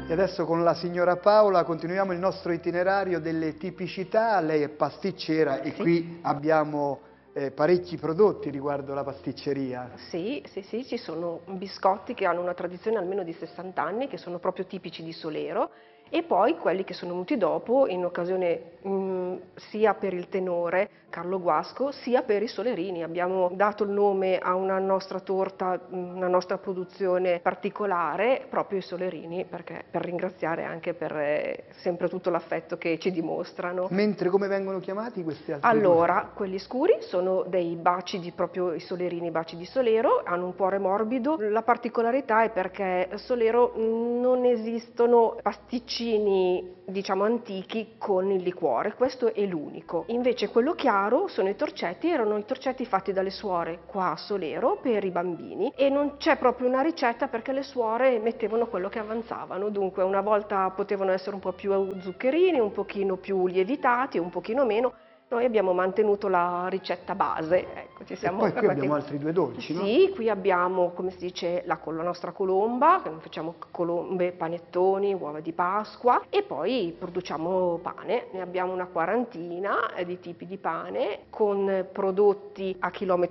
E adesso con la signora Paola continuiamo il nostro itinerario delle tipicità. Lei è pasticcera e Sì. qui abbiamo parecchi prodotti riguardo la pasticceria. Sì, sì, sì, ci sono biscotti che hanno una tradizione almeno di 60 anni, che sono proprio tipici di Solero, e poi quelli che sono venuti dopo in occasione sia per il tenore Carlo Guasco, sia per i solerini. Abbiamo dato il nome a una nostra torta, una nostra produzione particolare, proprio i solerini, perché per ringraziare anche per sempre tutto l'affetto che ci dimostrano. Mentre come vengono chiamati questi altri due? Allora, quelli scuri sono dei baci di proprio i solerini, baci di Solero, hanno un cuore morbido. La particolarità è perché a Solero non esistono pasticcini, diciamo, antichi con il liquore, questo è l'unico. Invece quello chiaro sono i torcetti, erano i torcetti fatti dalle suore qua a Solero per i bambini e non c'è proprio una ricetta perché le suore mettevano quello che avanzavano. Dunque una volta potevano essere un po' più zuccherini, un pochino più lievitati, un pochino meno. Noi abbiamo mantenuto la ricetta base, ecco, ci E siamo poi qui fermati. abbiamo altri due dolci, no? Sì, qui abbiamo, come si dice, la nostra colomba, che noi facciamo colombe, panettoni, uova di Pasqua e poi produciamo pane. Ne abbiamo una quarantina di tipi di pane con prodotti a chilometro